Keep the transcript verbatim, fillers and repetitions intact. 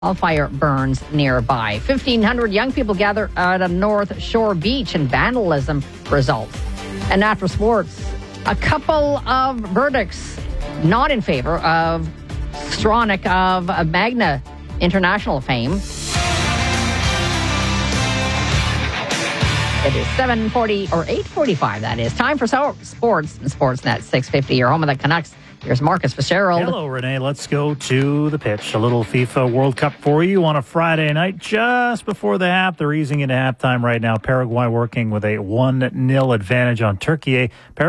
Wildfire burns nearby. fifteen hundred young people gather at a North Shore beach and vandalism results. And after sports, a couple of verdicts not in favor of Stronach of Magna International fame. It is seven forty or eight forty-five, that is. Time for so- sports and Sportsnet six fifty, your home of the Canucks. Here's Marcus Fitzgerald. Hello, Renee. Let's go to the pitch. A little FIFA World Cup for you on a Friday night just before the half. They're easing into halftime right now. Paraguay working with a one nil advantage on Turkey. Paraguay